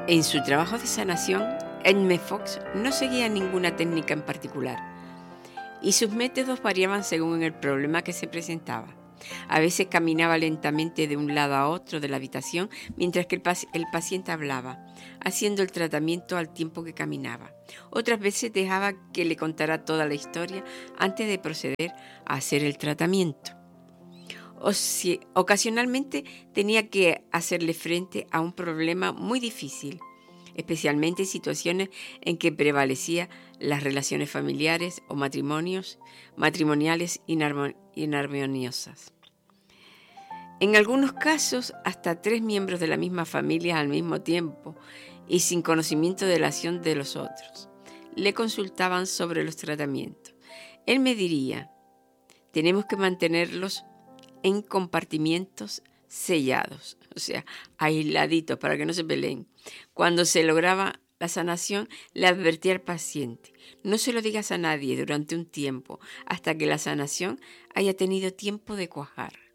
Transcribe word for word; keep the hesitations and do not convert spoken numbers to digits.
En su trabajo de sanación, Edme Fox no seguía ninguna técnica en particular y sus métodos variaban según el problema que se presentaba. A veces caminaba lentamente de un lado a otro de la habitación mientras que el, paci- el paciente hablaba, haciendo el tratamiento al tiempo que caminaba. Otras veces dejaba que le contara toda la historia antes de proceder a hacer el tratamiento. O si, ocasionalmente tenía que hacerle frente a un problema muy difícil, especialmente en situaciones en que prevalecían las relaciones familiares o matrimonios, matrimoniales inarmo- inarmoniosas. En algunos casos, hasta tres miembros de la misma familia al mismo tiempo y sin conocimiento de la acción de los otros, le consultaban sobre los tratamientos. Él me diría, tenemos que mantenerlos en compartimientos sellados, o sea, aisladitos para que no se peleen. Cuando se lograba la sanación, le advertía al paciente, no se lo digas a nadie durante un tiempo, hasta que la sanación haya tenido tiempo de cuajar.